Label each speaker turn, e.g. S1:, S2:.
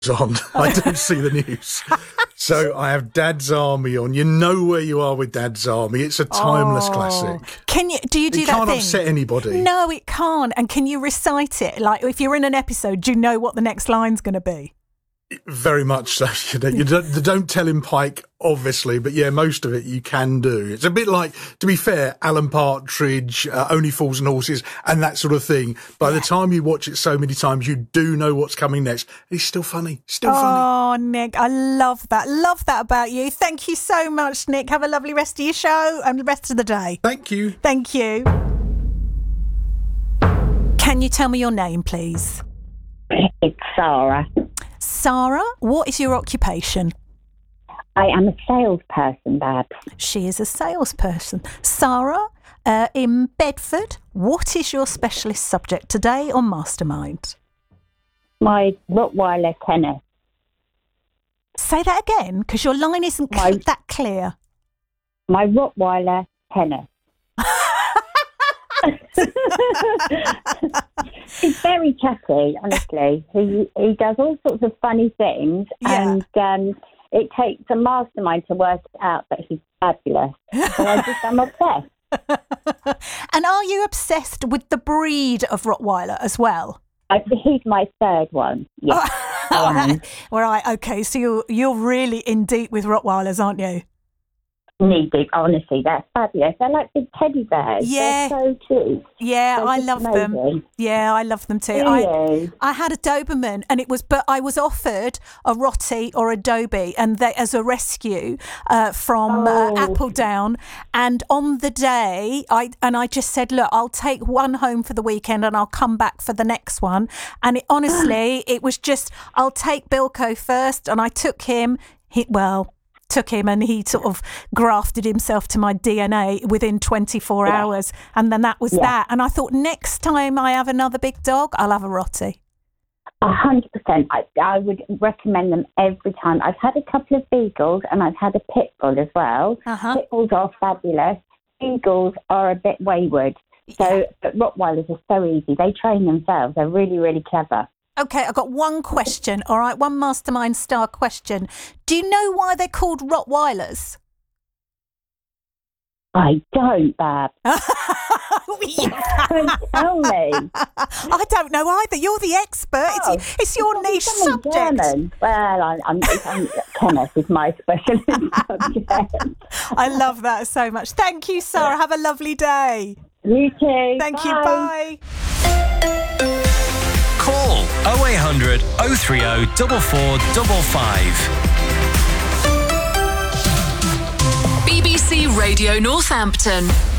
S1: on. I don't see the news. So I have Dad's Army on. You know where you are with Dad's Army. It's a timeless classic.
S2: Do you do that thing? It
S1: can't upset anybody.
S2: No, it can't. And can you recite it? Like, if you're in an episode, do you know what the next line's going to be?
S1: Very much so. You don't tell him Pike, obviously, but yeah, most of it you can do. It's a bit like, to be fair, Alan Partridge, Only Fools and Horses, and that sort of thing. By the time you watch it so many times, you do know what's coming next. It's still funny. Funny.
S2: Oh, Nick, I love that. Love that about you. Thank you so much, Nick. Have a lovely rest of your show and the rest of the day.
S1: Thank you.
S2: Thank you. Can you tell me your name, please?
S3: It's Sarah.
S2: Sarah, what is your occupation?
S3: I am a salesperson, Babs.
S2: She is a salesperson. Sarah, in Bedford, what is your specialist subject today on Mastermind?
S3: My Rottweiler Kenneth.
S2: Say that again, because your line isn't that clear.
S3: My Rottweiler Kenneth. He's very chatty, honestly. He does all sorts of funny things, and it takes a mastermind to work it out, but he's fabulous. So I'm obsessed.
S2: And are you obsessed with the breed of Rottweiler as well?
S3: He's my third one. Yes.
S2: All right. Okay. So you're really in deep with Rottweilers, aren't you?
S3: Knee deep, honestly, they're fabulous. They're like big teddy bears.
S2: Yeah.
S3: They're so cute.
S2: Yeah, I love them. Yeah, I love them too. I had a Doberman, but I was offered a Rottie or a Dobie, and they as a rescue from Appledown. And on the day, I just said, look, I'll take one home for the weekend, and I'll come back for the next one. And honestly, it was just, I'll take Bilko first, and I took him. And he sort of grafted himself to my DNA within 24 hours. And then that was that. And I thought, next time I have another big dog, I'll have a Rottie.
S3: 100%. I would recommend them every time. I've had a couple of Beagles and I've had a Pit Bull as well. Pit Bulls are fabulous. Beagles are a bit wayward. But Rottweilers are so easy. They train themselves. They're really, really clever.
S2: Okay, I've got one question, all right? One Mastermind star question. Do you know why they're called Rottweilers?
S3: I don't, Bab. Tell me.
S2: I don't know either. You're the expert. It's your niche subject.
S3: German. Well, I'm Kenneth is my specialist subject.
S2: I love that so much. Thank you, Sarah. Have a lovely day.
S3: You too.
S2: Thank you. Bye.
S4: Call 0800 030 4455.
S5: BBC Radio Northampton.